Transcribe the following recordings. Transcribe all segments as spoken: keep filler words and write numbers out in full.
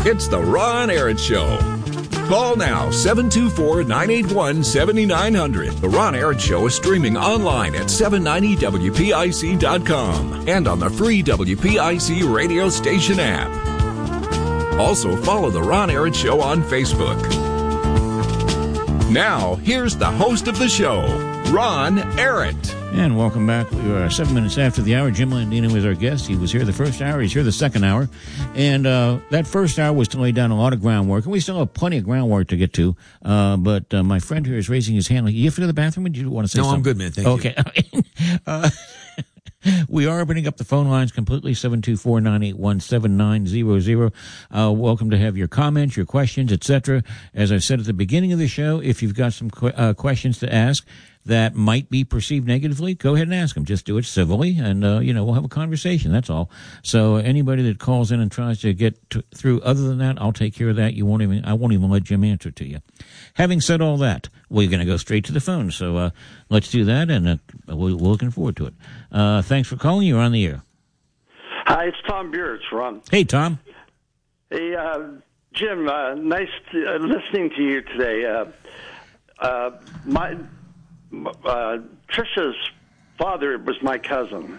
It's the Ron Aaron Show. Call now, seven two four, nine eight one, seven nine zero zero. The Ron Aaron Show is streaming online at seven ninety W P I C dot com and on the free W P I C radio station app. Also, follow The Ron Aaron Show on Facebook. Now, here's the host of the show, Ron Aaron. And welcome back. We are seven minutes after the hour. Jim Landino was our guest. He was here the first hour. He's here the second hour. And uh, that first hour was to lay down a lot of groundwork. And we still have plenty of groundwork to get to. Uh, but uh, my friend here is raising his hand. You have to go to the bathroom? Do you want to say no, something? I'm good, man. Thank okay. you. Okay. uh, we are opening up the phone lines completely, seven two four, nine eight one, seven nine zero zero. Uh, welcome to have your comments, your questions, et cetera. As I said at the beginning of the show, if you've got some qu- uh, questions to ask that might be perceived negatively, go ahead and ask them. Just do it civilly, and, uh, you know, we'll have a conversation. That's all. So anybody that calls in and tries to get to, through other than that, I'll take care of that. You won't even, I won't even let Jim answer to you. Having said all that, we're going to go straight to the phone. So uh, let's do that, and uh, we're looking forward to it. Uh, thanks for calling. You're on the air. Hi, it's Tom Beers, Ron. Hey, Tom. Hey, uh, Jim, uh, nice to, uh, listening to you today. Uh, uh, my... Uh, Trisha's father was my cousin,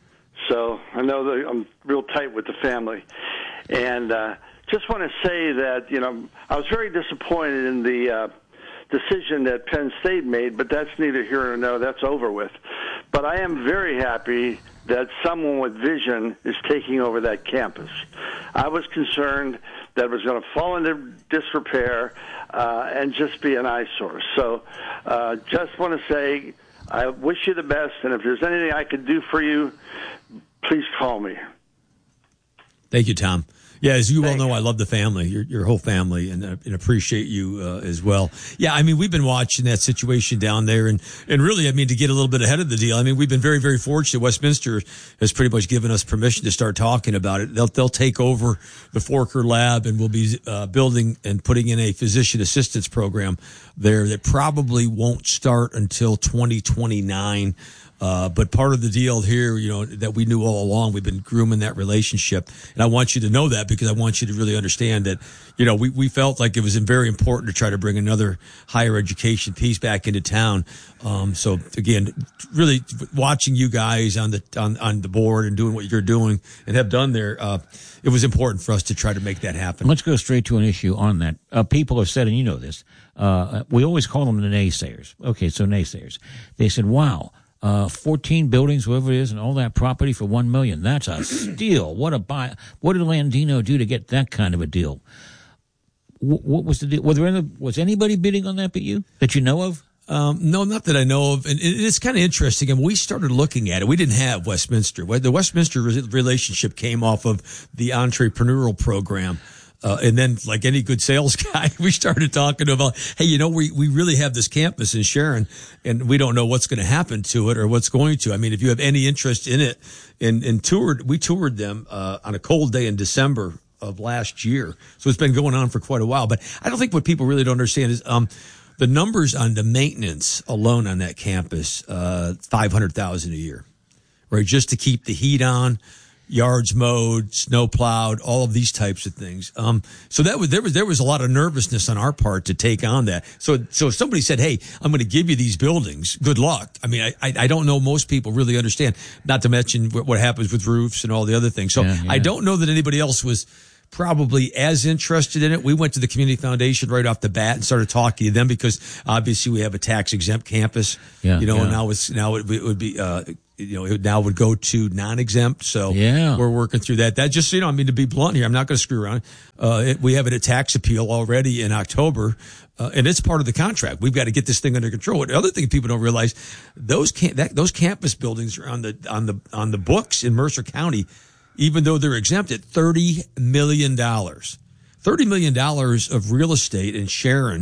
so I know that I'm real tight with the family. And uh, just want to say that, you know, I was very disappointed in the uh, decision that Penn State made, but that's neither here nor there. That's over with. But I am very happy that someone with vision is taking over that campus. I was concerned that it was going to fall into disrepair uh, and just be an eyesore. So uh, just want to say I wish you the best, and if there's anything I could do for you, please call me. Thank you, Tom. Yeah, as you Thanks. well know, I love the family, your your whole family, and, uh, and appreciate you uh, as well. Yeah, I mean, we've been watching that situation down there, and, and really, I mean, to get a little bit ahead of the deal, I mean, we've been very, very fortunate. Westminster has pretty much given us permission to start talking about it. They'll they'll take over the Forker Lab, and we'll be uh, building and putting in a physician assistance program there that probably won't start until twenty twenty-nine. Uh, but part of the deal here, you know, that we knew all along, we've been grooming that relationship. And I want you to know that because I want you to really understand that, you know, we, we felt like it was very important to try to bring another higher education piece back into town. Um, so again, really watching you guys on the, on, on the board and doing what you're doing and have done there, uh, it was important for us to try to make that happen. Let's go straight to an issue on that. Uh, people have said, and you know this, uh, we always call them the naysayers. Okay. So naysayers, they said, wow. Uh, fourteen buildings, whatever it is, and all that property for one million. That's a steal. What a buy! What did Landino do to get that kind of a deal? W- what was the deal? Was there any, was anybody bidding on that but you that you know of? Um, no, not that I know of. And it's kind of interesting. And we started looking at it. We didn't have Westminster. The Westminster relationship came off of the entrepreneurial program. Uh, and then, like any good sales guy, we started talking about, hey, you know, we, we really have this campus in Sharon, and we don't know what's going to happen to it or what's going to. I mean, if you have any interest in it, and, and toured, we toured them uh, on a cold day in December of last year. So it's been going on for quite a while. But I don't think what people really don't understand is um, the numbers on the maintenance alone on that campus, uh, five hundred thousand dollars a year, right? Just to keep the heat on. Yards mowed, snow plowed, all of these types of things. Um, so that was, there was, there was a lot of nervousness on our part to take on that. So, so if somebody said, hey, I'm going to give you these buildings, good luck. I mean, I, I, I don't know most people really understand, not to mention what, what happens with roofs and all the other things. So yeah, yeah. I don't know that anybody else was probably as interested in it. We went to the community foundation right off the bat and started talking to them because obviously we have a tax exempt campus, yeah, you know, yeah. and now it's, now it, it would be, uh, you know, it now would go to non-exempt. So yeah. we're working through that. That just, you know, I mean, to be blunt here, I'm not going to screw around. Uh, it, we have it a tax appeal already in October, uh, and it's part of the contract. We've got to get this thing under control. The other thing people don't realize, those can that, those campus buildings are on the, on the, on the books in Mercer County, even though they're exempt at thirty million dollars. thirty million dollars of real estate in Sharon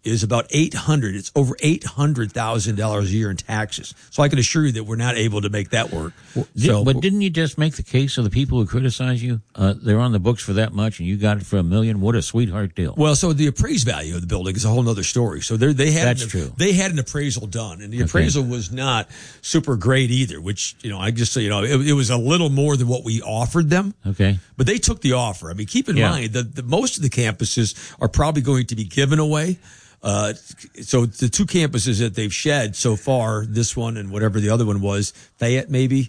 is about eight hundred. It's over eight hundred thousand dollars a year in taxes. So I can assure you that we're not able to make that work. Well, so, but didn't you just make the case of the people who criticize you? Uh, they're on the books for that much, and you got it for a million. What a sweetheart deal. Well, so the appraised value of the building is a whole other story. So they had That's an, true. They had an appraisal done, and the appraisal okay. was not super great either. Which you know, I just you know, it, it was a little more than what we offered them. Okay, but they took the offer. I mean, keep in yeah. mind that the, most of the campuses are probably going to be given away. Uh, so the two campuses that they've shed so far, this one and whatever the other one was, Fayette maybe,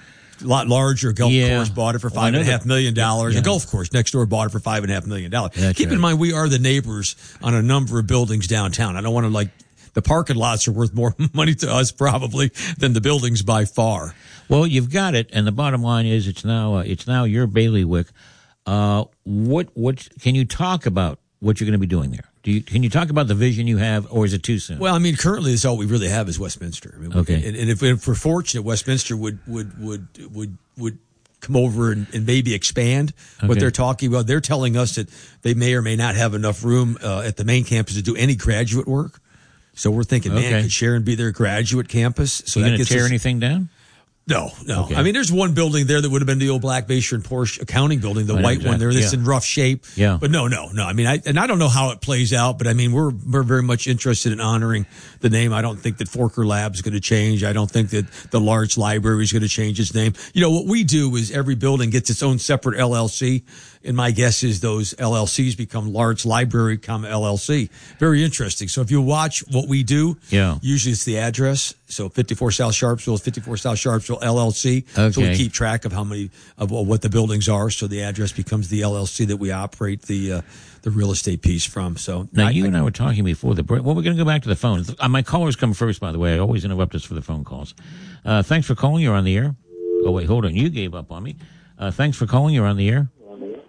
a lot larger. Gulf yeah. Course bought it for five well, and a half million dollars. Yeah. The Gulf Course next door bought it for five and a half million dollars. That's Keep right. in mind, we are the neighbors on a number of buildings downtown. I don't want to like the parking lots are worth more money to us probably than the buildings by far. Well, you've got it, and the bottom line is it's now uh, it's now your bailiwick. Uh, what what can you talk about what you're going to be doing there? Do you, can you talk about the vision you have, or is it too soon? Well, I mean, currently, this all we really have is Westminster. I mean, we, okay. And, and if, if we're fortunate, Westminster would would would would would come over and, and maybe expand okay. what they're talking about. They're telling us that they may or may not have enough room uh, at the main campus to do any graduate work. So we're thinking, man, okay. could Sharon be their graduate campus? So you that going to gets tear us, anything down? No, no. Okay. I mean, there's one building there that would have been the old Black Bayshore and Porsche accounting building, the I white exactly. one there that's yeah. in rough shape. Yeah. But no, no, no. I mean, I, and I don't know how it plays out, but I mean, we're we're very much interested in honoring the name. I don't think that Forker Labs is going to change. I don't think that the large library is going to change its name. You know, what we do is every building gets its own separate L L C. And my guess is those L L Cs become large library, comma L L C. Very interesting. So if you watch what we do, yeah. usually it's the address. So fifty-four South Sharpsville, fifty-four South Sharpsville L L C. Okay. So we keep track of how many of what the buildings are. So the address becomes the L L C that we operate the uh, the real estate piece from. So now I, you I, and I were talking before the break. Well, we're going to go back to the phone. Uh, my callers come first, by the way. I always interrupt us for the phone calls. Uh, thanks for calling. You're on the air. Oh wait, hold on. You gave up on me. Uh, thanks for calling. You're on the air.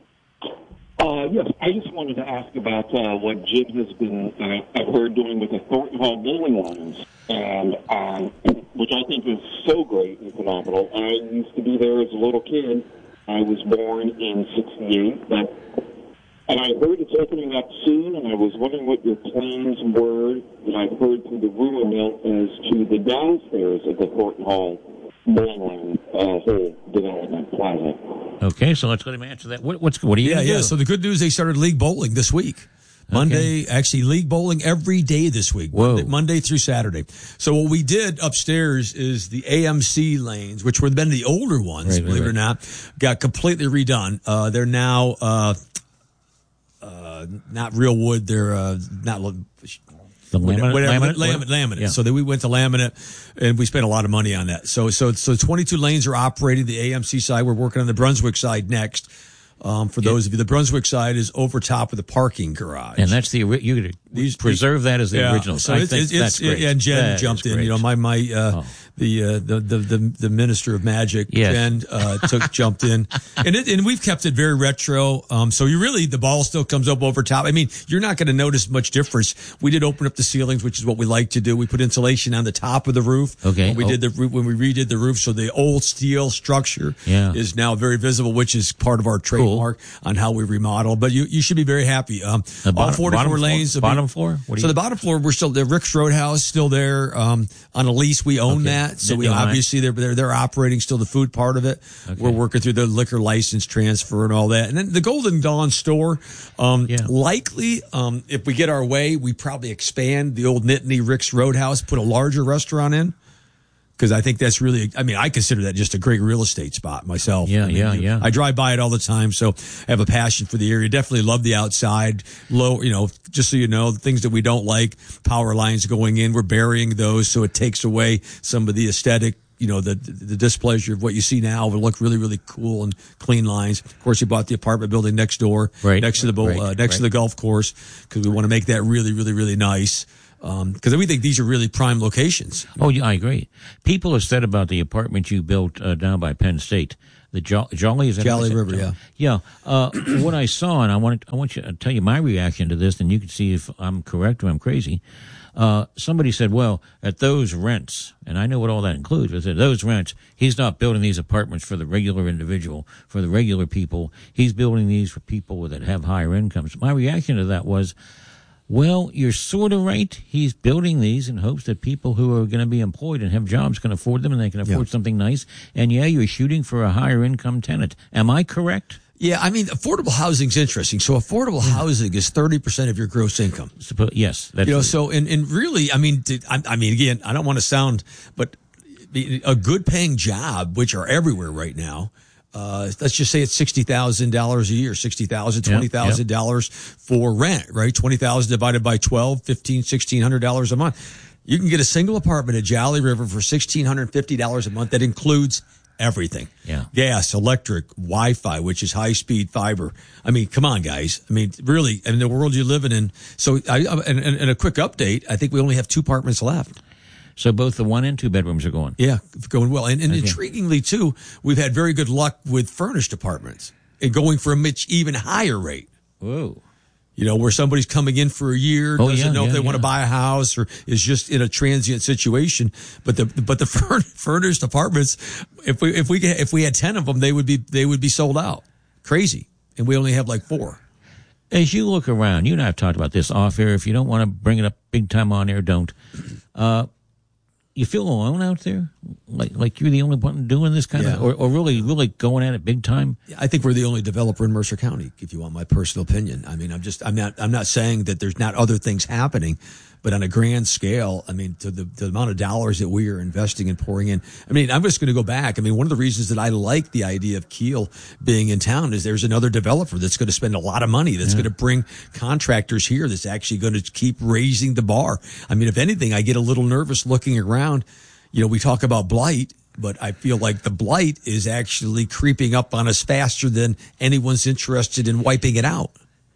Uh, yes, I just wanted to ask about uh, what Jim has been, uh, I've heard, doing with the Thornton Hall bowling lanes, and um, which I think is so great and phenomenal. I used to be there as a little kid. I was born in sixty-eight, but and I heard it's opening up soon, and I was wondering what your plans were that I've heard through the rumor mill as to the downstairs of the Thornton Hall bowling lane uh, whole development plaza. Okay, so let's let him answer that. What, what's what are you? Yeah, gonna yeah. do? So the good news, they started league bowling this week. Monday, okay. actually, league bowling every day this week. Whoa. Monday, Monday through Saturday. So what we did upstairs is the A M C lanes, which were then the older ones, right, believe right, it or not, got completely redone. Uh, they're now uh, uh, not real wood. They're uh, not. The laminate, whatever, laminate, laminate, laminate. Yeah. So then we went to laminate, and we spent a lot of money on that. So, so, so twenty-two lanes are operating. The A M C side, we're working on the Brunswick side next. Um, for those yeah. of you, the Brunswick side is over top of the parking garage, and that's the you could preserve that as the yeah. original. So I it's, think it's, that's it's, great. Yeah, and Jen that jumped in. You know, my my uh, oh. the, uh, the the the the minister of magic, yes. Jen, uh, took jumped in, and it, and we've kept it very retro. Um, so you really the ball still comes up over top. I mean, you're not going to notice much difference. We did open up the ceilings, which is what we like to do. We put insulation on the top of the roof. Okay, when we oh. did the when we redid the roof, so the old steel structure yeah. is now very visible, which is part of our trademark cool. on how we remodel. But you you should be very happy. Um, bottom, all forty-four bottom lanes. Floor? Bottom floor. What so you- the bottom floor, we're still the Rick's Roadhouse still there um, on a lease. We own okay. that, so Did we you obviously they're, they're they're operating still the food part of it. Okay. We're working through the liquor license transfer and all that, and then the Golden Dawn store. Um, yeah. Likely, um, if we get our way, we probably expand the old Nittany Rick's Roadhouse, put a larger restaurant in. Because I think that's really, I mean, I consider that just a great real estate spot myself. Yeah, I mean, yeah, you, yeah. I drive by it all the time, so I have a passion for the area. Definitely love the outside. Low, you know, just so you know, things that we don't like, power lines going in, we're burying those, so it takes away some of the aesthetic. You know, the the displeasure of what you see now will look really, really cool and clean lines. Of course, we bought the apartment building next door, right, next to the bowl, right, uh, next right. to the golf course, because we want to make that really, really, really nice. Because um, we think these are really prime locations. Oh, yeah, I agree. People have said about the apartment you built uh, down by Penn State, the jo- Jolly is that Jolly River, yeah, yeah. Uh, what I saw, and I want I want you to tell you my reaction to this, and you can see if I'm correct or I'm crazy. Uh, somebody said, "Well, at those rents, and I know what all that includes, but at those rents, he's not building these apartments for the regular individual, for the regular people. He's building these for people that have higher incomes." My reaction to that was, Well, you're sort of right. He's building these in hopes that people who are going to be employed and have jobs can afford them and they can afford Yeah. something nice. And yeah, you're shooting for a higher income tenant. Am I correct? Yeah, I mean, affordable housing is interesting. So affordable housing is thirty percent of your gross income. Suppo- yes. That's You know, so and, and really, I mean, did- I, I mean, again, I don't want to sound, but a good paying job, which are everywhere right now. Uh, let's just say it's sixty thousand dollars a year, sixty thousand dollars, twenty thousand dollars for rent, right? twenty thousand dollars divided by twelve, fifteen, sixteen hundred dollars a month. You can get a single apartment at Jolly River for one thousand six hundred fifty dollars a month. That includes everything. Yeah. Gas, electric, Wi-Fi, which is high speed fiber. I mean, come on, guys. I mean, really, in the world you're living in. So, I, and, and, and a quick update, I think we only have two apartments left. So both the one and two bedrooms are going. Yeah, going well. And, and Okay. intriguingly, too, we've had very good luck with furnished apartments and going for a much even higher rate. Whoa. You know, where somebody's coming in for a year, Oh, doesn't yeah, know if yeah, they want to yeah. buy a house or is just in a transient situation. But the but the furn- furnished apartments, if we if we if we had ten of them, they would be they would be sold out. Crazy, and we only have like four. As you look around, you and I have talked about this off air. If you don't want to bring it up big time on air, don't. Uh, you feel alone out there, like like you're the only one doing this kind Yeah. of, or, or really really going at it big time. I think we're the only developer in Mercer County, if you want my personal opinion. I mean, I'm just, I'm not, I'm not saying that there's not other things happening, but on a grand scale, I mean, to the, the amount of dollars that we are investing and pouring in. I mean, I'm just going to go back. I mean, one of the reasons that I like the idea of Kiel being in town is there's another developer that's going to spend a lot of money, that's going to bring contractors here, that's actually going to keep raising the bar. I mean, if anything, I get a little nervous looking around. You know, we talk about blight, but I feel like the blight is actually creeping up on us faster than anyone's interested in wiping it out.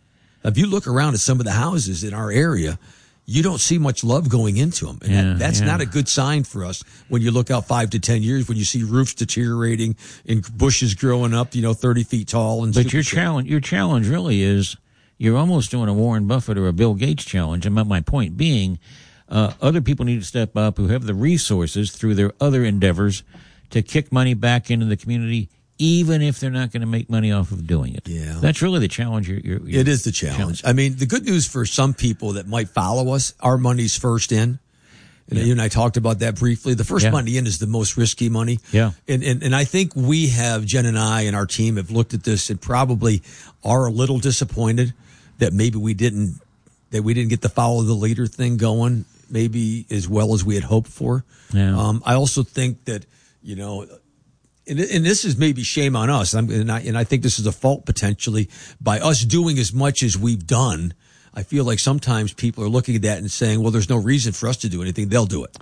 If you look around at some of the houses in our area, you don't see much love going into them. And Yeah, that, that's yeah. not a good sign for us when you look out five to ten years, when you see roofs deteriorating and bushes growing up, you know, thirty feet tall. And But super your short. challenge, your challenge really is you're almost doing a Warren Buffett or a Bill Gates challenge. And my, my point being, uh, other people need to step up who have the resources through their other endeavors to kick money back into the community, even if they're not going to make money off of doing it. Yeah. That's really the challenge. You're, you're, you're It is the challenge. I mean, the good news for some people that might follow us, our money's first in. And Yeah. you and I talked about that briefly. The first Yeah. money in is the most risky money. Yeah. And, and and I think we have, Jen and I and our team have looked at this and probably are a little disappointed that maybe we didn't that we didn't get the follow the leader thing going maybe as well as we had hoped for. Yeah. Um, I also think that, you know, and, and this is maybe shame on us, and, I'm, and, I, and I think this is a fault potentially by us doing as much as we've done. I feel like sometimes people are looking at that and saying, well, there's no reason for us to do anything. They'll do it.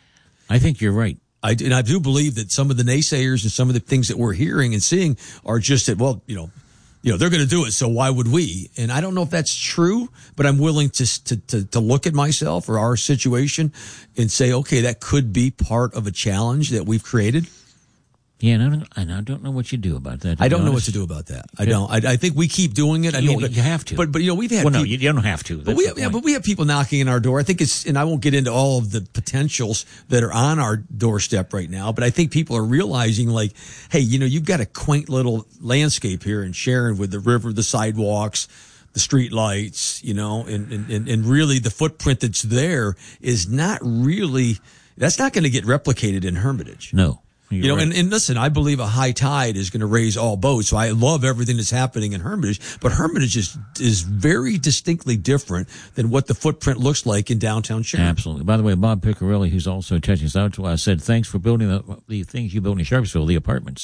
I think you're right. I, and I do believe that some of the naysayers and some of the things that we're hearing and seeing are just that, well, you know, you know, they're going to do it, so why would we? And I don't know if that's true, but I'm willing to, to, to, to look at myself or our situation and say, okay, that could be part of a challenge that we've created. Yeah, and I don't, and I don't know what you do about that. to I be don't know what honest. to do about that. I don't. I, I think we keep doing it. I You- mean, but, you have to. But but you know, we've had Well, no, people, you, you don't have to. but That's we the have, yeah, point. but we have people knocking on our door. I think it's, and I won't get into all of the potentials that are on our doorstep right now, but I think people are realizing, like, hey, you know, you've got a quaint little landscape here in Sharon with the river, the sidewalks, the street lights, you know, and and and really the footprint that's there is not really. That's not going to get replicated in Hermitage. No. You're You know, right. and, and listen, I believe a high tide is going to raise all boats. So I love everything that's happening in Hermitage, but Hermitage is is very distinctly different than what the footprint looks like in downtown Sharon. Absolutely. By the way, Bob Piccarelli, who's also touching us out, I said thanks for building the, the things you built in Sharpsville, the apartments.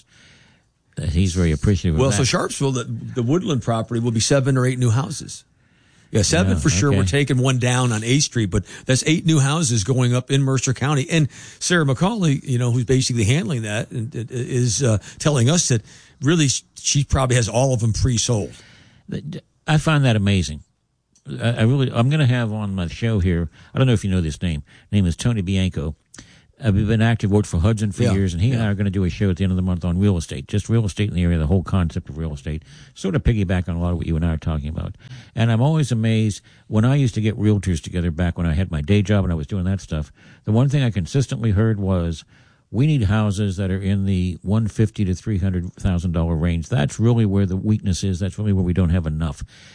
Uh, He's very appreciative Well, of so that. Sharpsville, the, the Woodland property will be seven or eight new houses. Yeah, seven Yeah, for sure. okay. We're taking one down on eighth Street, but that's eight new houses going up in Mercer County. And Sarah McCauley, you know, who's basically handling that, and, and is uh, telling us that really she probably has all of them pre-sold. I find that amazing. I, I really, I'm going to have on my show here. I don't know if you know this name. Name is Tony Bianco. Uh, we've been active, worked for Hudson for Yeah, years, and he and yeah. I are going to do a show at the end of the month on real estate, just real estate in the area, the whole concept of real estate, sort of piggyback on a lot of what you and I are talking about. And I'm always amazed when I used to get realtors together back when I had my day job and I was doing that stuff. The one thing I consistently heard was, we need houses that are in the one hundred fifty thousand to three hundred thousand dollars range. That's really where the weakness is. That's really where we don't have enough.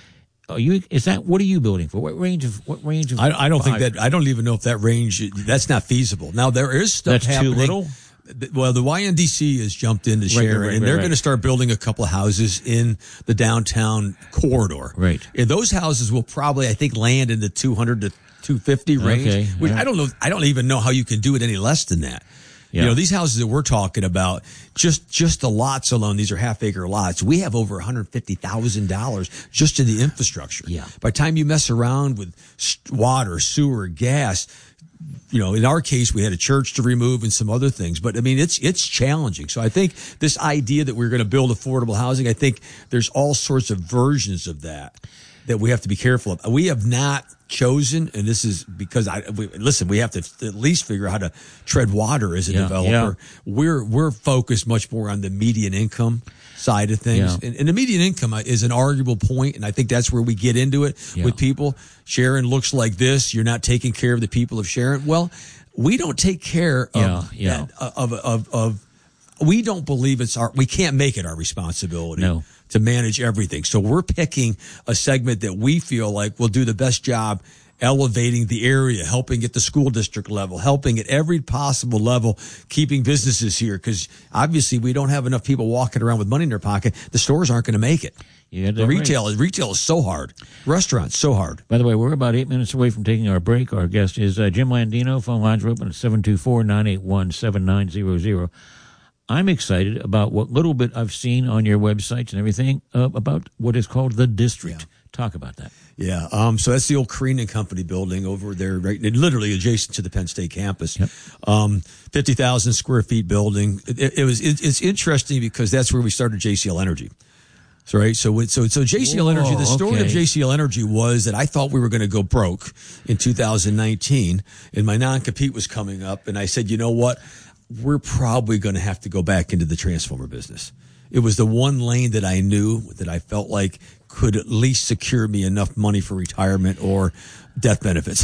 Are you? Is that what are you building for? What range of what range of? I, I don't five? think that. I don't even know if that range. That's not feasible. Now there is stuff That's happening. too little? Well, the Y N D C has jumped in to Right, share, right, right, and they're right. going to start building a couple of houses in the downtown corridor. Right. And those houses will probably, I think, land in the two hundred to two fifty range. Okay, Which all right. I don't know. I don't even know how you can do it any less than that. Yeah. You know, these houses that we're talking about, just just the lots alone, these are half acre lots. We have over one hundred fifty thousand dollars just in the infrastructure. Yeah. By the time you mess around with s- water, sewer, gas, you know, in our case, we had a church to remove and some other things. But I mean, it's it's challenging. So I think this idea that we're going to build affordable housing, I think there's all sorts of versions of that that we have to be careful of. We have not chosen, and this is because I we, listen. We have to at least figure out how to tread water as a Yeah, developer. We're we're focused much more on the median income side of things, Yeah. and, and the median income is an arguable point, and I think that's where we get into it Yeah. with people. Sharon looks like this. You're not taking care of the people of Sharon. Well, we don't take care of Yeah, yeah. that- of, of of we don't believe it's our. We can't make it our responsibility. No. To manage everything. So we're picking a segment that we feel like will do the best job elevating the area, helping at the school district level, helping at every possible level, keeping businesses here. Because obviously we don't have enough people walking around with money in their pocket. The stores aren't going to make it. Yeah, The retail, retail is so hard. Restaurants, so hard. By the way, we're about eight minutes away from taking our break. Our guest is uh, Jim Landino. Phone lines are open at seven two four, nine eight one, seven nine zero zero. I'm excited about what little bit I've seen on your websites and everything uh, about what is called the district. Yeah. Talk about that. Yeah, um, so that's the old Crane and Company building over there, right, literally adjacent to the Penn State campus. Yep. Um, fifty thousand square feet building. It, it, it was. It, it's interesting because that's where we started J C L Energy. So right, so so so J C L Whoa, Energy. The story okay. of J C L Energy was that I thought we were going to go broke in two thousand nineteen, and my non-compete was coming up, and I said, you know what, we're probably going to have to go back into the transformer business. It was the one lane that I knew that I felt like could at least secure me enough money for retirement or death benefits.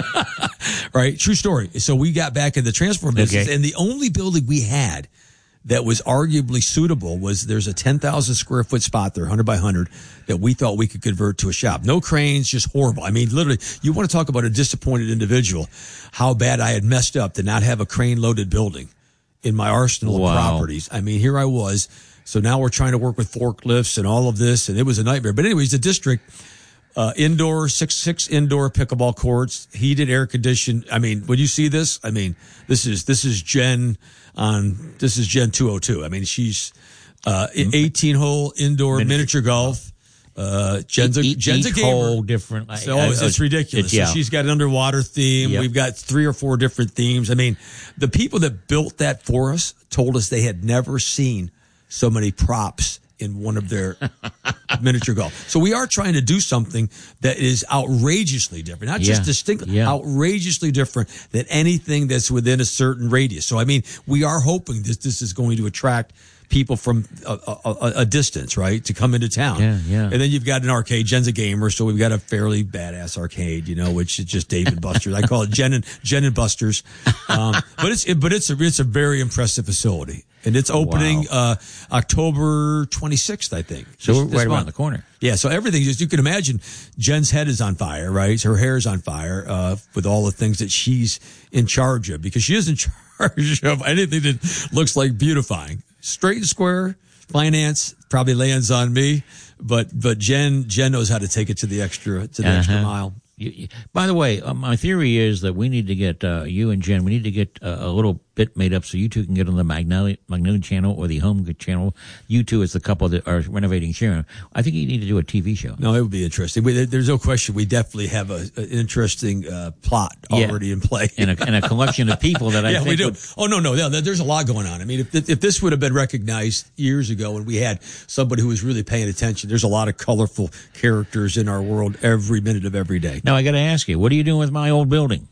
Right? True story. So we got back in the transformer business, Okay. and the only building we had that was arguably suitable was there's a ten thousand square foot spot there, one hundred by one hundred, that we thought we could convert to a shop. No cranes, just horrible. I mean, literally, you want to talk about a disappointed individual, how bad I had messed up to not have a crane loaded building in my arsenal Wow. of properties. I mean, here I was. So now we're trying to work with forklifts and all of this, and it was a nightmare. But anyways, the district, uh, indoor, six, six indoor pickleball courts, heated, air conditioned. I mean, when you see this, I mean, this is, this is Jen on, this is Jen two oh two. I mean, she's, uh, eighteen hole indoor Miniature- miniature golf. Uh, Jen's a, Each- Jen's a each gamer. whole different. I- So I- it's, it's ridiculous. It- yeah. So she's got an underwater theme. Yep. We've got three or four different themes. I mean, the people that built that for us told us they had never seen so many props in one of their miniature golf. So we are trying to do something that is outrageously different, not just Yeah. distinctly, Yeah. outrageously different than anything that's within a certain radius. So, I mean, we are hoping that this is going to attract people from a, a, a distance, right, to come into town. Yeah, yeah. And then you've got an arcade. Jen's a gamer, so we've got a fairly badass arcade, you know, which is just Dave and Buster's. I call it Jen and Jen and Buster's. Um, but it's it, but it's a it's a very impressive facility, and it's opening uh, October twenty-sixth, I think. So This- we're this right around month. the corner. Yeah, so everything, just you can imagine, Jen's head is on fire, right? Her hair's on fire uh, with all the things that she's in charge of, because she is in charge of anything that looks like beautifying. Straight and square, finance probably lands on me, but but Jen Jen knows how to take it to the extra to the extra Uh-huh. mile. You, you- by the way, uh, my theory is that we need to get uh, you and Jen. We need to get uh, a little bit made up so you two can get on the Magnolia, Magnolia channel or the Home channel. You two, as the couple that are renovating Sharon. I think you need to do a T V show. No, it would be interesting. We, there's no question. We definitely have a, an interesting uh, plot Yeah. already in play. And a, and a collection of people that I yeah, think we do. would- Oh no, no, no. There's a lot going on. I mean, if if this would have been recognized years ago, and we had somebody who was really paying attention, there's a lot of colorful characters in our world every minute of every day. Now I got to ask you, what are you doing with my old building?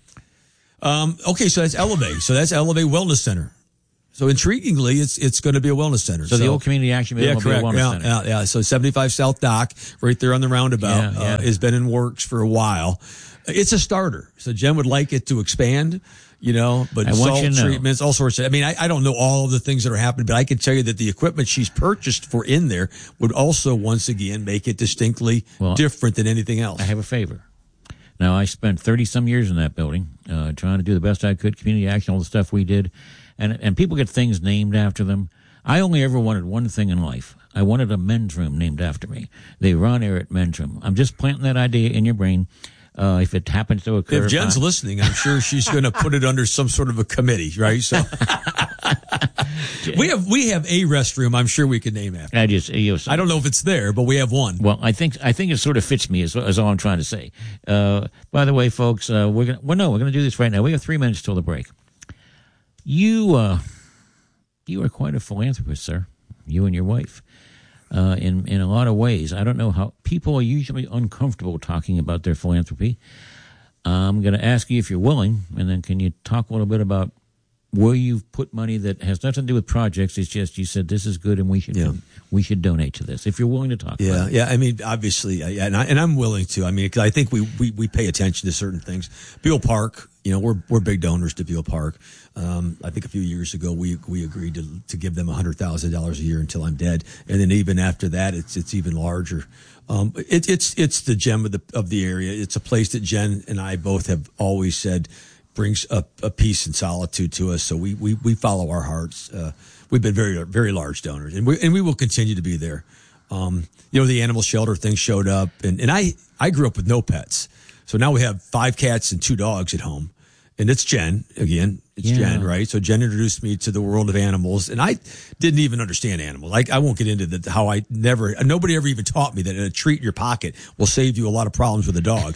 Um, okay, so that's Elevate. So that's Elevate Wellness Center. So intriguingly, it's it's going to be a wellness center. So, the old community action building yeah, will correct. be a wellness yeah, center. yeah, yeah. So seventy-five South Dock, right there on the roundabout, Yeah, yeah. Uh, has been in works for a while. It's a starter. So Jen would like it to expand. You know, but I want salt you to know. treatments, all sorts of. I mean, I, I don't know all of the things that are happening, but I can tell you that the equipment she's purchased for in there would also, once again, make it distinctly Well, different than anything else. I have a favor. Now, I spent thirty some years in that building, uh, trying to do the best I could, community action, all the stuff we did, and and people get things named after them. I only ever wanted one thing in life. I wanted a men's room named after me, the Ron Ehret Men's Room. I'm just planting that idea in your brain. Uh, if it happens to occur, If Jen's fine. listening, I'm sure she's going to put it under some sort of a committee, right? So we have we have a restroom. I'm sure we could name after. I just, you know, I don't know if it's there, but we have one. Well, I think I think it sort of fits me. Is, is all I'm trying to say. Uh, by the way, folks, uh, we're gonna well, no, we're gonna do this right now. We have three minutes till the break. You, uh, you are quite a philanthropist, sir. You and your wife, uh, in in a lot of ways. I don't know how people are usually uncomfortable talking about their philanthropy. I'm going to ask you if you're willing, and then can you talk a little bit about where you've put money that has nothing to do with projects? It's just you said this is good and we should Yeah. we should donate to this. If you're willing to talk Yeah, about it. yeah. I mean, obviously, I, and, I, and I'm willing to. I mean, 'cause I think we, we, we pay attention to certain things. Beal Park, you know, we're we're big donors to Beal Park. Um, I think a few years ago we we agreed to to give them a hundred thousand dollars a year until I'm dead, and then even after that, it's it's even larger. Um, it, it's it's the gem of the of the area. It's a place that Jen and I both have always said brings a, a peace and solitude to us. So we we, we follow our hearts. Uh, we've been very very large donors, and we and we will continue to be there. Um, you know, the animal shelter thing showed up, and, and I I grew up with no pets, so now we have five cats and two dogs at home, and it's Jen again. It's Yeah. Jen, right? So Jen introduced me to the world of animals, and I didn't even understand animals. Like I won't get into the, how I never, nobody ever even taught me that a treat in your pocket will save you a lot of problems with a dog.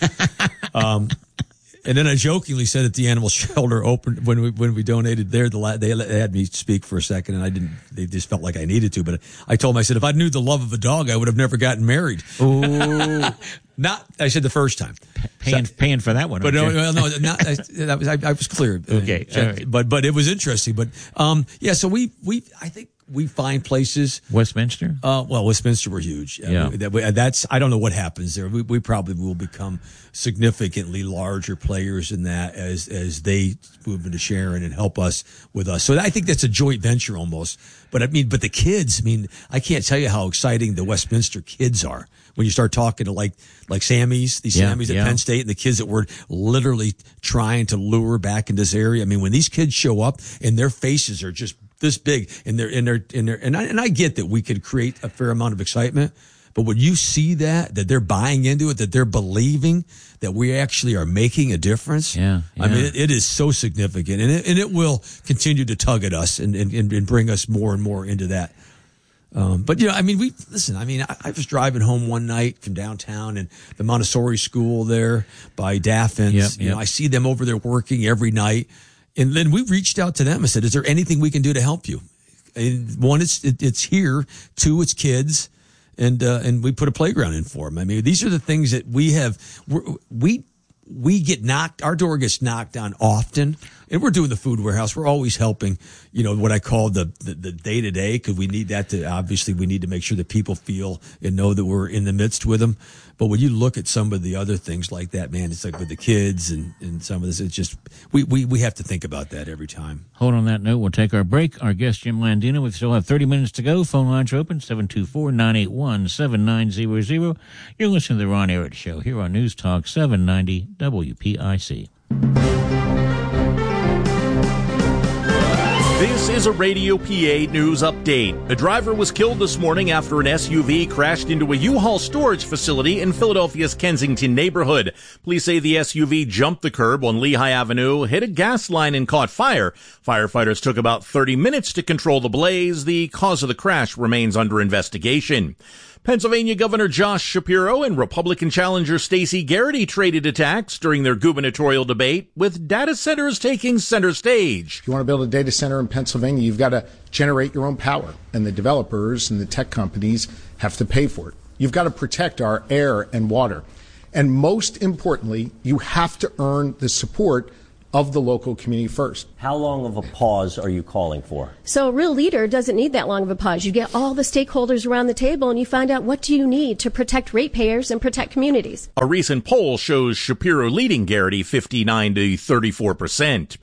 um, and then I jokingly said at the animal shelter opened when we when we donated there, the la- they had me speak for a second, and I didn't. They just felt like I needed to, but I told them, I said, if I knew the love of a dog, I would have never gotten married. Ooh. Not, I said the first time. paying So- paying for that one. But aren't no, you? no, no, not, I, that was, I, I was clear. Okay, Uh, all right. But, but it was interesting. But, um, yeah, so we, we, I think we find places, Westminster. uh, well, Westminster were huge. Uh, Yeah. that, we- that's, I don't know what happens there. We, we probably will become significantly larger players in that as, as they move into Sharon and help us with us. So I think that's a joint venture almost. But I mean, but the kids, I mean, I can't tell you how exciting the Westminster kids are when you start talking to like, like Sammys, these Yeah, Sammys at yeah. Penn State, and the kids that we're literally trying to lure back in this area. I mean, when these kids show up and their faces are just this big, and they're and they're and they're and I, and I get that we could create a fair amount of excitement, but when you see that that they're buying into it, that they're believing that we actually are making a difference, Yeah, I mean, yeah. it, it is so significant, and it, and it will continue to tug at us and and, and bring us more and more into that. Um, but you know, I mean, we listen. I mean, I, I was driving home one night from downtown, and the Montessori school there by Daffins. Yep, you know, yep. I see them over there working every night, and then we reached out to them and said, "Is there anything we can do to help you?" And one, it's it, it's here. Two, it's kids, and uh, and we put a playground in for them. I mean, these are the things that we have. We're, we we get knocked. Our door gets knocked on often. And we're doing the food warehouse. We're always helping, you know, what I call the the day to day, because we need that to, obviously, we need to make sure that people feel and know that we're in the midst with them. But when you look at some of the other things like that, man, it's like with the kids and, and some of this, it's just, we, we, we have to think about that every time. Hold on that note. We'll take our break. Our guest, Jim Landino. We still have thirty minutes to go. Phone lines are open, seven two four, nine eight one, seven nine zero zero. You're listening to The Ron Ehret Show here on News Talk seven ninety W P I C. This is a Radio P A news update. A driver was killed this morning after an S U V crashed into a U-Haul storage facility in Philadelphia's Kensington neighborhood. Police say the S U V jumped the curb on Lehigh Avenue, hit a gas line, and caught fire. Firefighters took about thirty minutes to control the blaze. The cause of the crash remains under investigation. Pennsylvania Governor Josh Shapiro and Republican challenger Stacey Garrity traded attacks during their gubernatorial debate, with data centers taking center stage. If you want to build a data center in Pennsylvania, you've got to generate your own power, and the developers and the tech companies have to pay for it. You've got to protect our air and water. And most importantly, you have to earn the support of the local community first. How long of a pause are you calling for? So a real leader doesn't need that long of a pause. You get all the stakeholders around the table and you find out what do you need to protect ratepayers and protect communities. A recent poll shows Shapiro leading Garrity fifty-nine to thirty-four percent.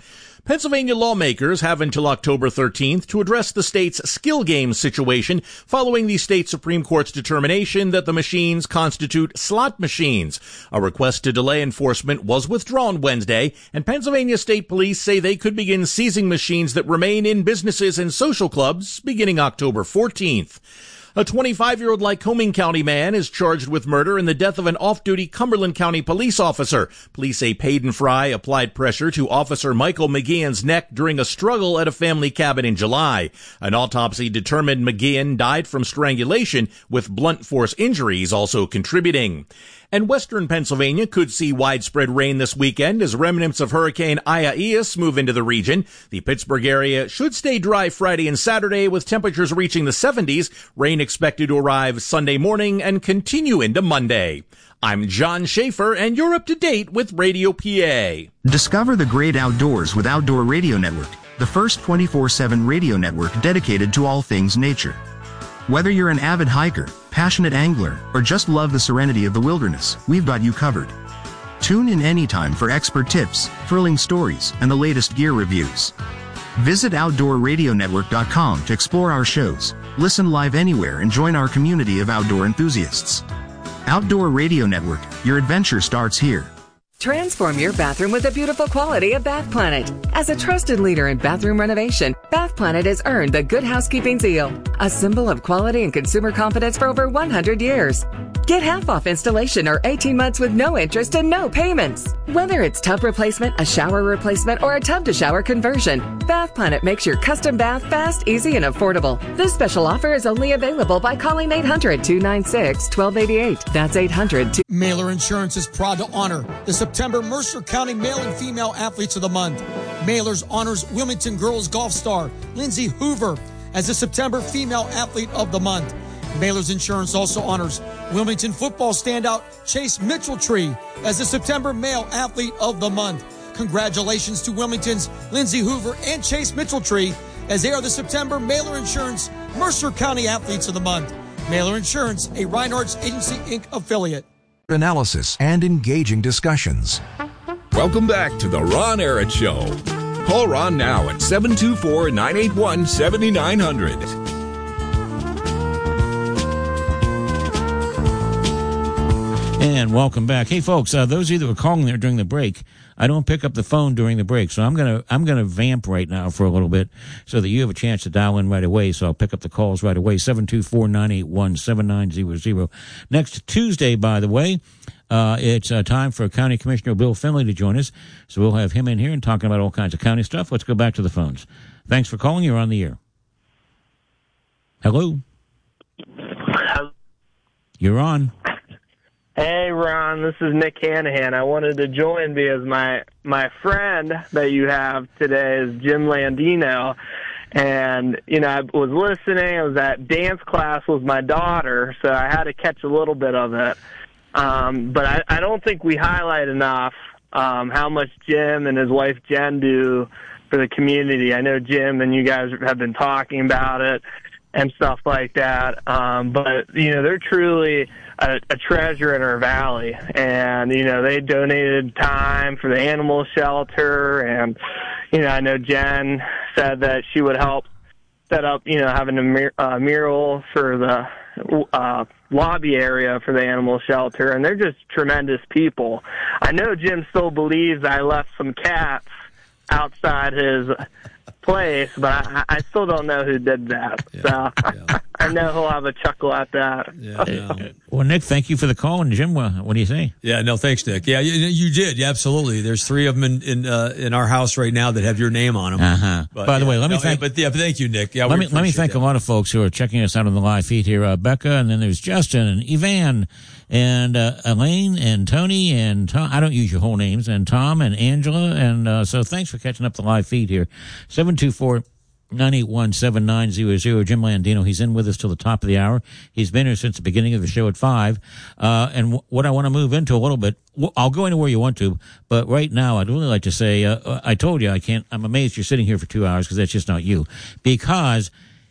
Pennsylvania lawmakers have until October thirteenth to address the state's skill games situation following the state Supreme Court's determination that the machines constitute slot machines. A request to delay enforcement was withdrawn Wednesday, and Pennsylvania State Police say they could begin seizing machines that remain in businesses and social clubs beginning October fourteenth. A twenty-five-year-old Lycoming County man is charged with murder in the death of an off-duty Cumberland County police officer. Police say Payden Fry applied pressure to Officer Michael McGeehan's neck during a struggle at a family cabin in July. An autopsy determined McGeehan died from strangulation, with blunt force injuries also contributing. And western Pennsylvania could see widespread rain this weekend as remnants of Hurricane Isaias move into the region. The Pittsburgh area should stay dry Friday and Saturday, with temperatures reaching the seventies. Rain expected to arrive Sunday morning and continue into Monday. I'm John Schaefer, and you're up to date with Radio P A. Discover the great outdoors with Outdoor Radio Network, the first twenty-four seven radio network dedicated to all things nature. Whether you're an avid hiker, passionate angler, or just love the serenity of the wilderness, we've got you covered. Tune in anytime for expert tips, thrilling stories, and the latest gear reviews. Visit outdoor radio network dot com to explore our shows, listen live anywhere, and join our community of outdoor enthusiasts. Outdoor Radio Network, your adventure starts here. Transform your bathroom with the beautiful quality of Bath Planet. As a trusted leader in bathroom renovation, Bath Planet has earned the Good Housekeeping seal, a symbol of quality and consumer confidence for over one hundred years. Get half off installation or eighteen months with no interest and no payments. Whether it's tub replacement, a shower replacement, or a tub-to-shower conversion, Bath Planet makes your custom bath fast, easy, and affordable. This special offer is only available by calling eight hundred, two nine six, one two eight eight. That's eight hundred. Mailer Insurance is proud to honor the September Mercer County Male and Female Athletes of the Month. Mailers honors Wilmington girls golf star Lindsay Hoover as the September Female Athlete of the Month. Mailer's Insurance also honors Wilmington football standout Chase Mitchell-Tree as the September Male Athlete of the Month. Congratulations to Wilmington's Lindsay Hoover and Chase Mitchell-Tree as they are the September Mailer Insurance Mercer County Athletes of the Month. Mailer Insurance, a Reinhardt's Agency, Incorporated affiliate. Analysis and engaging discussions. Welcome back to the Ron Arad Show. Call Ron now at seven two four, nine eight one, seven nine zero zero. And welcome back. Hey, folks, uh, those of you that were calling there during the break, I don't pick up the phone during the break, so I'm gonna I'm gonna vamp right now for a little bit so that you have a chance to dial in right away. So I'll pick up the calls right away. seven two four, nine eight one, seven nine zero zero. Next Tuesday, by the way, uh, it's uh, time for County Commissioner Bill Finley to join us. So we'll have him in here and talking about all kinds of county stuff. Let's go back to the phones. Thanks for calling. You're on the air. Hello. You're on. Hey, Ron, this is Nick Hanahan. I wanted to join because my my friend that you have today is Jim Landino. And, you know, I was listening. I was at dance class with my daughter, so I had to catch a little bit of it. Um, but I, I don't think we highlight enough um, how much Jim and his wife Jen do for the community. I know Jim and you guys have been talking about it and stuff like that. Um, but, you know, they're truly a, a treasure in our valley. And, you know, they donated time for the animal shelter. And, you know, I know Jen said that she would help set up, you know, having a mur- uh, mural for the uh, lobby area for the animal shelter. And they're just tremendous people. I know Jim still believes I left some cats outside his place, but I, I still don't know who did that. Yeah, so yeah. I know he'll have a chuckle at that. Yeah, yeah. Well, Nick, thank you for the call. And Jim, what, what do you say? Yeah, no, thanks, Nick. Yeah, you, you did. Yeah, absolutely. There's three of them in in, uh, in our house right now that have your name on them. Uh-huh. But, By the yeah, way, let me no, thank. Yeah, but yeah, but thank you, Nick. Yeah, let me let me thank that. a lot of folks who are checking us out on the live feed here. Uh, Becca, and then there's Justin and Ivan and uh, Elaine and Tony and Tom. I don't use your whole names, and Tom and Angela, and uh, so thanks for catching up the live feed here. seven two four nine eight one, seven nine zero zero. Jim Landino, he's in with us till the top of the hour. He's been here since the beginning of the show at five. Uh, and w- what I want to move into a little bit, w- I'll go anywhere you want to, but right now I'd really like to say, uh, I told you I can't, I'm amazed you're sitting here for two hours because that's just not you. Because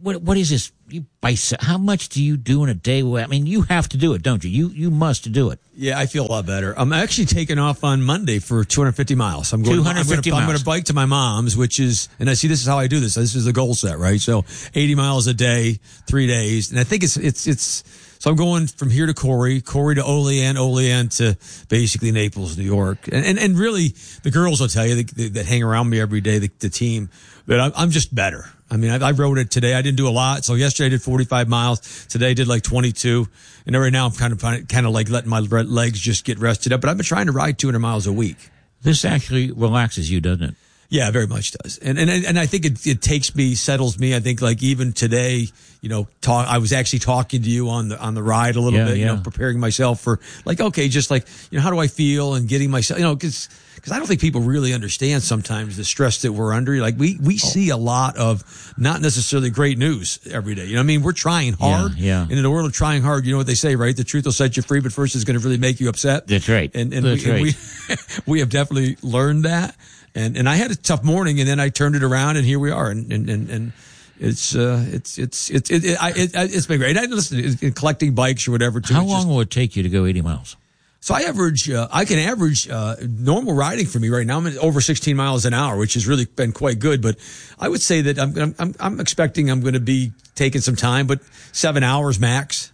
what what is this? You bicep? How much do you do in a day? I mean, you have to do it, don't you? You you must do it. Yeah, I feel a lot better. I'm actually taking off on Monday for two hundred fifty miles. I'm going. two hundred fifty I'm miles. going to bike to my mom's, which is, and I see this is how I do this. This is the goal set, right? So eighty miles a day, three days, and I think it's it's it's. So I'm going from here to Corey, Corey to Olean, Olean to basically Naples, New York, and and, and really the girls will tell you that, that hang around me every day, the, the team, that I'm, I'm just better. I mean, I, I rode it today. I didn't do a lot. So yesterday I did forty-five miles. Today I did like twenty-two. And right now I'm kind of kind of like letting my legs just get rested up. But I've been trying to ride two hundred miles a week. This actually relaxes you, doesn't it? Yeah, very much does. And and and I think it, it takes me, settles me. I think like even today, you know, talk, I was actually talking to you on the on the ride a little Yeah, bit, you yeah. know, preparing myself for like, okay, just like, you know, how do I feel and getting myself, you know, because because I don't think people really understand sometimes the stress that we're under. Like we we Oh. see a lot of not necessarily great news every day. You know what I mean? We're trying hard. Yeah, yeah. And in the world of trying hard, you know what they say, right? The truth will set you free, but first it's going to really make you upset. That's right. And, and, That's we, and right. we, we have definitely learned that. And and I had a tough morning, and then I turned it around, and here we are. And and and, and it's uh it's it's it's it, it, I, it, it's been great. I listen it's, collecting bikes or whatever. Too. How It's long just- will it take you to go eighty miles? so I average, uh, I can average uh, normal riding for me right now. I'm at over sixteen miles an hour, which has really been quite good. But I would say that I'm I'm, I'm expecting I'm going to be taking some time, but seven hours max.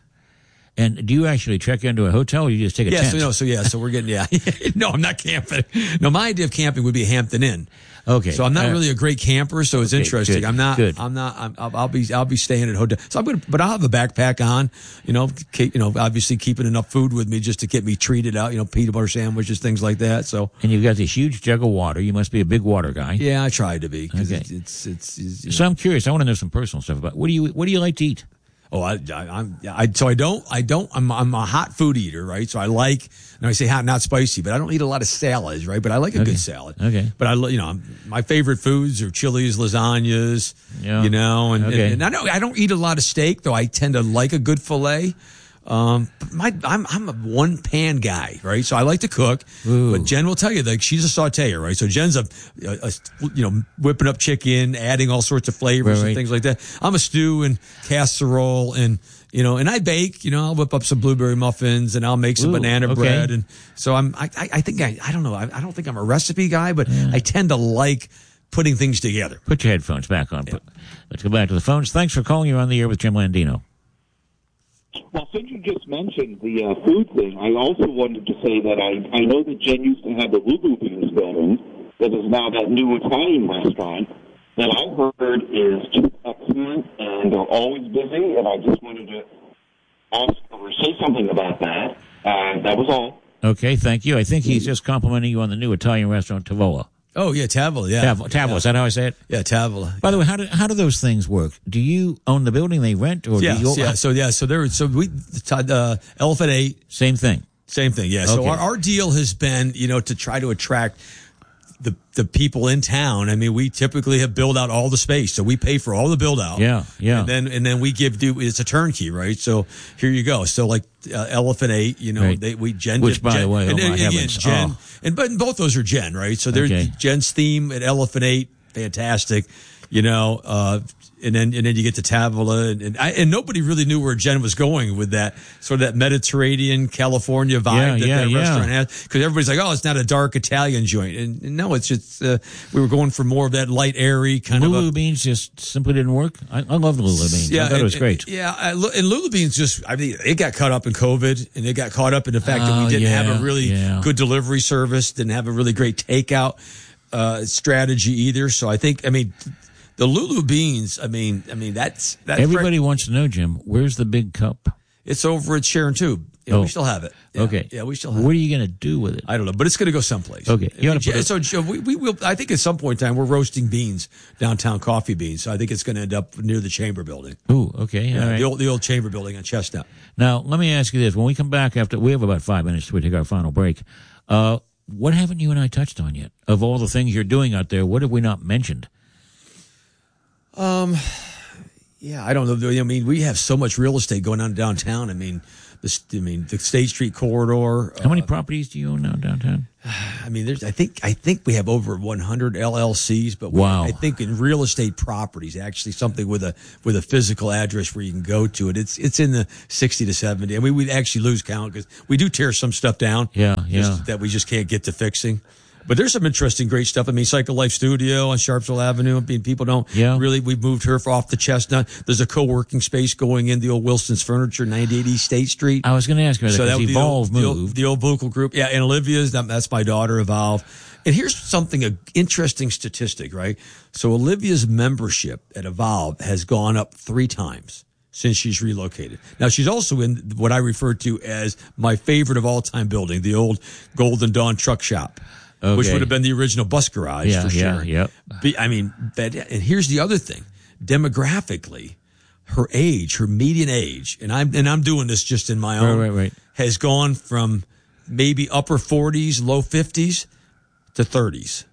And do you actually check into a hotel, or you just take a Yeah, tent? so no, so yeah, so we're getting yeah. No, I'm not camping. No, my idea of camping would be a Hampton Inn. Okay, So I'm not uh, really a great camper, so it's okay, interesting. good, I'm not. good. I'm not. I'm, I'll, I'll be. I'll be staying at hotel. So I'm gonna. But I'll have a backpack on. You know. Keep, you know. Obviously, keeping enough food with me just to get me treated out. You know, peanut butter sandwiches, things like that. So. And you've got this huge jug of water. You must be a big water guy. Yeah, I tried to be. 'Cause Okay. It's. It's. it's, it's you So know. I'm curious. I want to know some personal stuff about what do you what do you like to eat? Oh, I, I, I'm. I. So I don't. I don't. I'm. I'm a hot food eater, right? So I like. And I say hot, not spicy, but I don't eat a lot of salads, right? But I like a Okay. good salad. Okay. But I, lo- you know, I'm- my favorite foods are chilies, lasagnas. Yeah. You know, and, Okay. and, and I don't. I don't eat a lot of steak, though. I tend to like a good fillet. Um, but my, I'm, I'm a one pan guy, right? So I like to cook, Ooh. but Jen will tell you like she's a sauteer, right? So Jen's a, a, a you know, whipping up chicken, adding all sorts of flavors Right, right. and things like that. I'm a stew and casserole and, you know, and I bake, you know, I'll whip up some blueberry muffins and I'll make some Ooh, banana okay. bread. And so I'm, I, I I think I, I don't know. I, I don't think I'm a recipe guy, but I tend to like putting things together. Put your headphones back on. Put- Let's go back to the phones. Thanks for calling. You're on the air with Jim Landino. Well, since you just mentioned the uh, food thing, I also wanted to say that I, I know that Jen used to have the Lulu Beans building that is now that new Italian restaurant that I heard is just excellent, and they're always busy, and I just wanted to ask or say something about that. Uh, that was all. Okay, thank you. I think he's just complimenting you on the new Italian restaurant Tavola. Oh yeah, Tavola, yeah. Tavola, Tavola, is that how I say it? Yeah, Tavola. By the way, how do how do those things work? Do you own the building they rent, or Yeah, do you? yeah. So yeah, so there. So we, uh, Elephant Eight, Same thing. same thing. Yeah. So Okay. our, our deal has been, you know, to try to attract the the people in town. I mean, we typically have built out all the space, so we pay for all the build out. Yeah, yeah. And then and then we give do it's a turnkey, right? So here you go. So like uh, Elephant Eight, you know, Right. they we Jen, Which, by Jen, the way, and, oh my and again, heavens, Jen, oh. and but both those are Jen, right? So there's Okay. Jen's theme at Elephant Eight, fantastic. You know, uh, and then and then you get to Tavola, and and, I, and nobody really knew where Jen was going with that sort of that Mediterranean California vibe Yeah, that yeah, that yeah. restaurant has. Because everybody's like, oh, it's not a dark Italian joint, and, and no, it's just uh, we were going for more of that light, airy kind Lulu of. A, beans just simply didn't work. I, I love the Lulu beans. I thought it was and- great. Yeah, I, lo- and Lulu Beans just, I mean, it got caught up in COVID, and it got caught up in the fact that Oh, we didn't yeah, have a really yeah. good delivery service, didn't have a really great takeout uh, strategy either. So I think, I mean, the Lulu Beans, I mean, I mean that's that's Everybody wants to know, Jim, where's the big cup? It's over at Sharon Tube. Yeah, Oh. we still have it. Yeah, Okay. Yeah, we still have What it. are you going to do with it? I don't know, but it's going to go someplace. Okay. You I mean, ought to put it- so Joe, we, we will. I think at some point in time we're roasting beans downtown, coffee beans. So I think it's going to end up near the Chamber Building. Ooh, okay. Yeah, all right. the old the old Chamber Building on Chestnut. Now, let me ask you this. When we come back after, we have about five minutes to take our final break. Uh, what haven't you and I touched on yet? Of all the things you're doing out there, what have we not mentioned? Um, yeah, I don't know. I mean, we have so much real estate going on downtown. I mean, the I mean the State Street corridor. How many properties do you own now downtown? I mean, there's. I think. I think we have over one hundred L L Cs, but we, wow. I think in real estate properties, actually something with a with a physical address where you can go to it. It's it's in the sixty to seventy. I mean, we actually lose count because we do tear some stuff down. Yeah, yeah. Just that we just can't get to fixing. But there's some interesting, great stuff. I mean, Cycle Life Studio on Sharpsville Avenue. I mean, people don't yeah. really. We've moved her off the Chestnut. There's a co-working space going in the old Wilson's Furniture, ninety-eight East State Street. I was going to ask you that. So that would be Evolve the old, moved. The old, the old Buchel Group. Yeah, and Olivia's, that's my daughter, Evolve. And here's something, an interesting statistic, right? So Olivia's membership at Evolve has gone up three times since she's relocated. Now, she's also in what I refer to as my favorite of all time building, the old Golden Dawn Truck Shop. Okay. Which would have been the original bus garage yeah, for sure. Yeah, yeah. I mean, but, and here's the other thing. Demographically, her age, her median age, and I'm and I'm doing this just in my own, right, right, right. has gone from maybe upper forties, low fifties to thirties.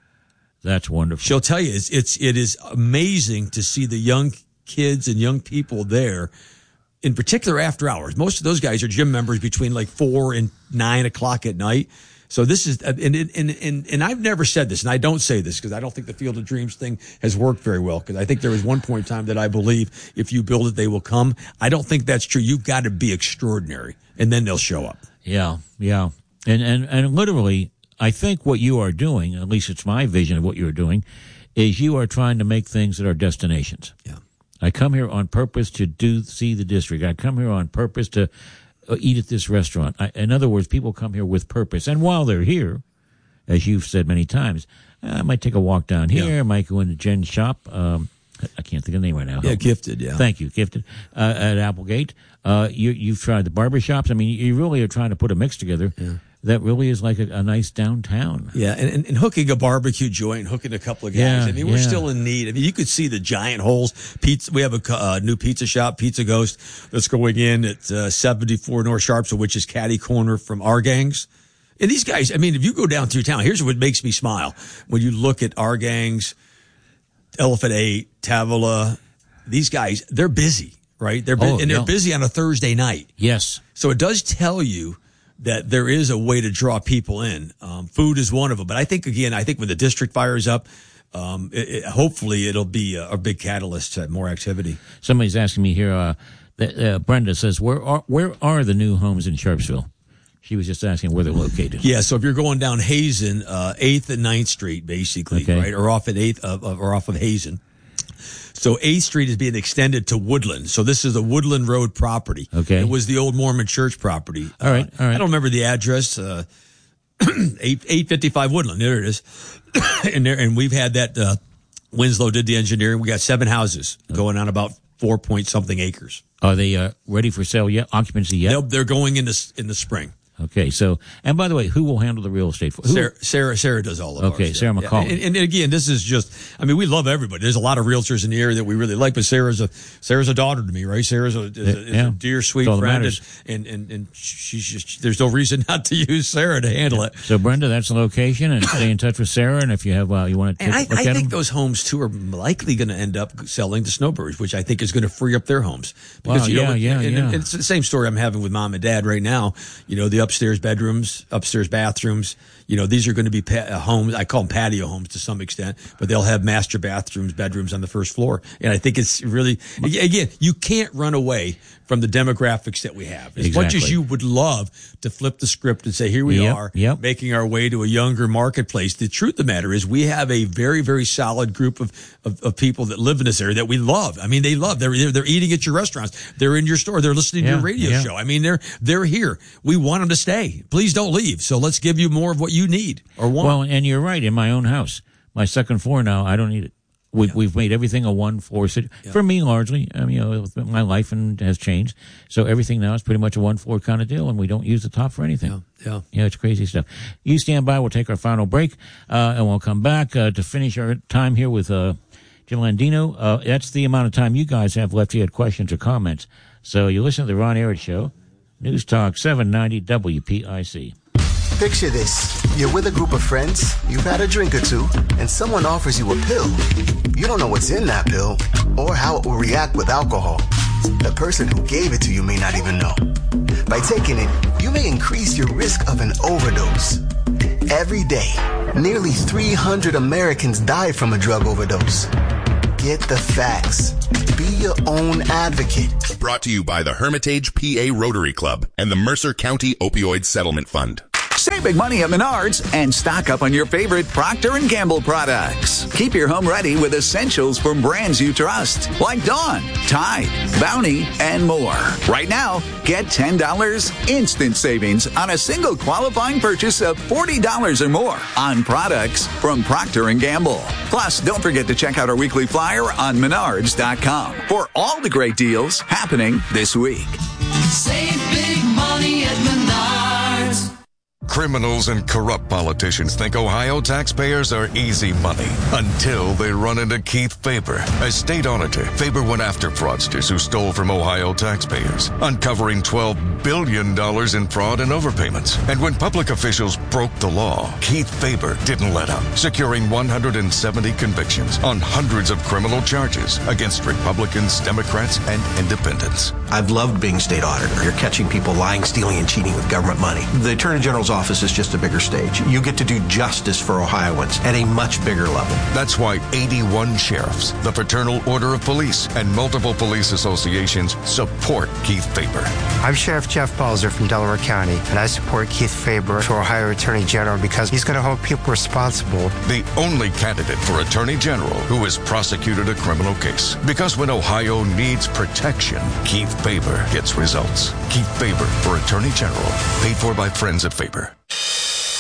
That's wonderful. She'll tell you it's it's it is amazing to see the young kids and young people there. In particular, after hours. Most of those guys are gym members between like four and nine o'clock at night. So this is, and, and, and, and I've never said this, and I don't say this because I don't think the Field of Dreams thing has worked very well, because I think there was one point in time that I believe if you build it, they will come. I don't think that's true. You've got to be extraordinary, and then they'll show up. Yeah, yeah. And, and, and literally, I think what you are doing, at least it's my vision of what you're doing, is you are trying to make things that are destinations. Yeah. I come here on purpose to do see the district. I come here on purpose to eat at this restaurant. I, in other words, people come here with purpose. And while they're here, as you've said many times, I might take a walk down here. Yeah. I might go into Jen's shop. Um, I can't think of the name right now. Yeah, Gifted, yeah. Thank you, Gifted, uh, at Applegate. Uh, you, you've tried the barber shops. I mean, you really are trying to put a mix together. Yeah. That really is like a, a nice downtown. Yeah, and, and, and hooking a barbecue joint, hooking a couple of guys. Yeah, I mean, we're yeah. still in need. I mean, you could see the giant holes. Pizza. We have a uh, new pizza shop, Pizza Ghost, that's going in at uh, seventy-four North Sharpsville, which is catty corner from our gangs. And these guys, I mean, if you go down through town, here's what makes me smile. When you look at our gangs, Elephant Eight, Tavola, these guys, they're busy, right? They're bu- oh, And they're no. busy on a Thursday night. Yes. So it does tell you that there is a way to draw people in. Um, food is one of them. But I think, again, I think when the district fires up, um, it, it, hopefully it'll be a, a big catalyst to more activity. Somebody's asking me here, uh, that, uh, Brenda says, where are, where are the new homes in Sharpsville? She was just asking where they're located. Yeah, so if you're going down Hazen, uh, eighth and ninth Street, basically, okay. right? Or off at eighth, of, or off of Hazen. So eighth Street is being extended to Woodland. So this is a Woodland Road property. Okay. It was the old Mormon church property. All right, uh, all right. I don't remember the address. Uh, eight eight fifty-five Woodland. There it is. and there, and we've had that. Uh, Winslow did the engineering. We got seven houses going on about four point something acres. Are they uh, ready for sale yet? Occupancy yet? They'll, they're going in the in the spring. Okay, so, and by the way, who will handle the real estate? For, who? Sarah, Sarah, Sarah does all of ours. Okay, Sarah yeah. McCall. Yeah. And, and again, this is just, I mean, we love everybody. There's a lot of realtors in the area that we really like, but Sarah's a, Sarah's a daughter to me, right? Sarah's a, is a, is yeah. a dear, sweet That's all that friend. matters. And, and, and she's just, there's no reason not to use Sarah to handle it. So, Brenda, that's the location, and stay in touch with Sarah, and if you have, uh, you want to take And I, a look I at think them. those homes, too, are likely going to end up selling to Snowbirds, which I think is going to free up their homes. Because, Wow, you know, yeah, yeah, and, yeah. and it's the same story I'm having with mom and dad right now. You know, the upstairs bedrooms, upstairs bathrooms, you know, these are going to be pa- homes. I call them patio homes to some extent, but they'll have master bathrooms, bedrooms on the first floor. And I think it's really, again, you can't run away from the demographics that we have. As Exactly. much as you would love to flip the script and say, here we Yep, are, yep. making our way to a younger marketplace. The truth of the matter is we have a very, very solid group of, of, of people that live in this area that we love. I mean, they love, they're, they're, they're eating at your restaurants. They're in your store. They're listening Yeah, to your radio yeah. show. I mean, they're, they're here. We want them to stay. Please don't leave. So let's give you more of what you need or want. Well, and you're right. In my own house, my second floor now, I don't need it. We've, Yeah. we've made everything a one floor city Yeah. for me largely. I mean, you know, my life and has changed, so everything now is pretty much a one floor kind of deal, and we don't use the top for anything. Yeah, yeah. Yeah, it's crazy stuff. You stand by. We'll take our final break, uh, and we'll come back uh, to finish our time here with uh, Jim Landino. Uh, that's the amount of time you guys have left. If you had questions or comments, so you listen to the Ron Arad Show, News Talk seven ninety W P I C. Picture this. You're with a group of friends, you've had a drink or two, and someone offers you a pill. You don't know what's in that pill or how it will react with alcohol. The person who gave it to you may not even know. By taking it, you may increase your risk of an overdose. Every day, nearly three hundred Americans die from a drug overdose. Get the facts. Be your own advocate. Brought to you by the Hermitage P A Rotary Club and the Mercer County Opioid Settlement Fund. Save big money at Menards and stock up on your favorite Procter and Gamble products. Keep your home ready with essentials from brands you trust, like Dawn, Tide, Bounty, and more. Right now, get ten dollars instant savings on a single qualifying purchase of forty dollars or more on products from Procter and Gamble. Plus, don't forget to check out our weekly flyer on menards dot com for all the great deals happening this week. Save big money at Menards. Criminals and corrupt politicians think Ohio taxpayers are easy money until they run into Keith Faber. As state auditor, Faber went after fraudsters who stole from Ohio taxpayers, uncovering twelve billion dollars in fraud and overpayments. And when public officials broke the law, Keith Faber didn't let up, securing one hundred seventy convictions on hundreds of criminal charges against Republicans, Democrats, and independents. I've loved being state auditor. You're catching people lying, stealing, and cheating with government money. The Attorney General's office is just a bigger stage. You get to do justice for Ohioans at a much bigger level. That's why eighty-one sheriffs, the Fraternal Order of Police, and multiple police associations support Keith Faber. I'm Sheriff Jeff Balzer from Delaware County, and I support Keith Faber for Ohio Attorney General because he's going to hold people responsible. The only candidate for Attorney General who has prosecuted a criminal case. Because when Ohio needs protection, Keith Faber gets results. Keith Faber for Attorney General. Paid for by friends at Faber.